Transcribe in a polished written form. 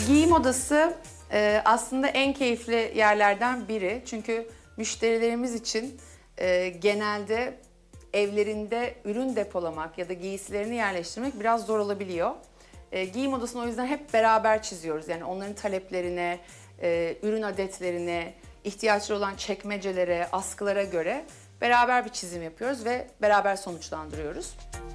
Giyim odası aslında en keyifli yerlerden biri. Çünkü müşterilerimiz için genelde evlerinde ürün depolamak ya da giysilerini yerleştirmek biraz zor olabiliyor. Giyim odasını o yüzden hep beraber çiziyoruz. Yani onların taleplerine, ürün adetlerine, ihtiyaçları olan çekmecelere, askılara göre beraber bir çizim yapıyoruz ve beraber sonuçlandırıyoruz.